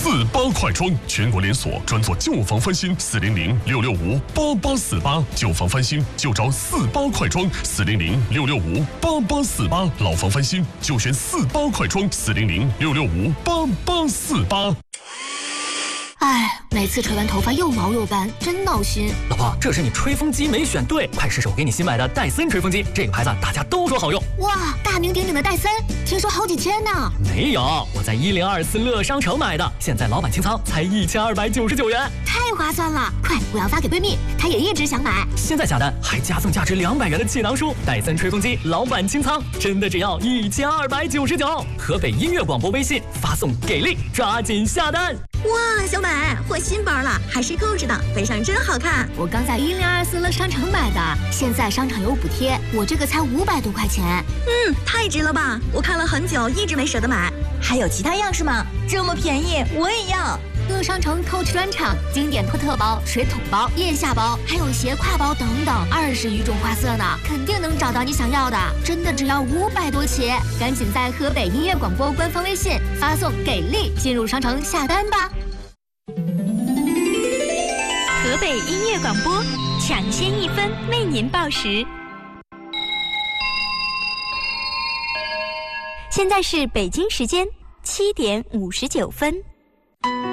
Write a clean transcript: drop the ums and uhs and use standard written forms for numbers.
48快装，全国连锁，专做旧房翻新，400-665-8848，旧房翻新就找48快装，400-665-8848，老房翻新就选48快装，400-665-8848。 哎，每次吹完头发又毛又干，真闹心。 老婆，这是你吹风机没选对，快试试我给你新买的戴森吹风机，这个牌子大家都说好用。 哇，大名鼎鼎的戴森，听说好几千呢。 没有，我在1024乐商城买的，现在老板清仓才1299元， 太划算了！快，我要发给闺蜜，她也一直想买。 现在下单还加送价值200元的气囊书，戴森吹风机老板清仓，真的只要1299。河北音乐广播微信发送给力，抓紧下单。 哇，小美，换新包了，还是扣子的，背上真好看。 我刚在1024乐商城买的，现在商场有补贴，我这个才500多块钱。 太值了吧！我看了很久，一直没舍得买。还有其他样式吗？这么便宜，我也要。 乐商城 Coach 专场，经典托特包、水桶包、腋下包，还有斜挎包等等，20余种花色呢，肯定能找到你想要的。真的只要500多起，赶紧在河北音乐广播官方微信发送“给力”进入商城下单吧。 河北音乐广播，抢先1分为您报时。现在是北京时间7点59分。